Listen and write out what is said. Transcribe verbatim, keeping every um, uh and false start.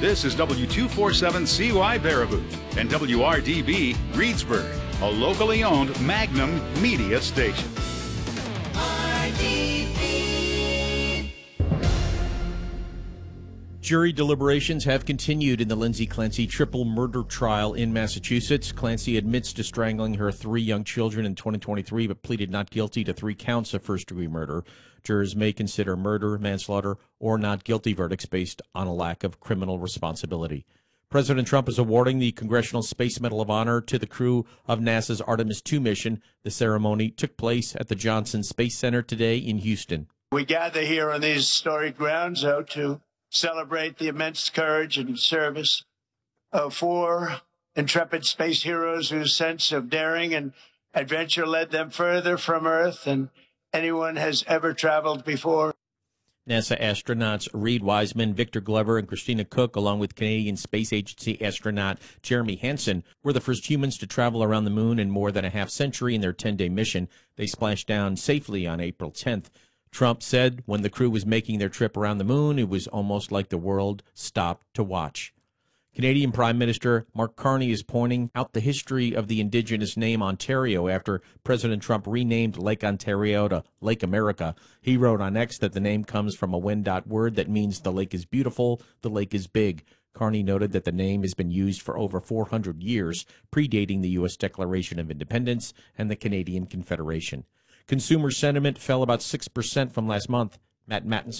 This is W two forty-seven C Y Baraboo and W R D B Reedsburg, a locally owned Magnum media station. R D B. Jury deliberations have continued in the Lindsay Clancy triple murder trial in Massachusetts. Clancy admits to strangling her three young children in twenty twenty-three, but pleaded not guilty to three counts of first-degree murder. Jurors may consider murder, manslaughter, or not guilty verdicts based on a lack of criminal responsibility. President Trump is awarding the Congressional Space Medal of Honor to the crew of NASA's Artemis two mission. The ceremony took place at the Johnson Space Center today in Houston. We gather here on these historic grounds though, to celebrate the immense courage and service of four intrepid space heroes whose sense of daring and adventure led them further from Earth than anyone has ever traveled before. NASA astronauts Reed Wiseman, Victor Glover, and Christina Koch, along with Canadian Space Agency astronaut Jeremy Hansen, were the first humans to travel around the moon in more than a half century in their ten-day mission. They splashed down safely on April tenth. Trump said when the crew was making their trip around the moon, it was almost like the world stopped to watch. Canadian Prime Minister Mark Carney is pointing out the history of the Indigenous name Ontario after President Trump renamed Lake Ontario to Lake America. He wrote on X that the name comes from a Wendat word that means the lake is beautiful, the lake is big. Carney noted that the name has been used for over four hundred years, predating the U S Declaration of Independence and the Canadian Confederation. Consumer sentiment fell about six percent from last month. Matt Mattinson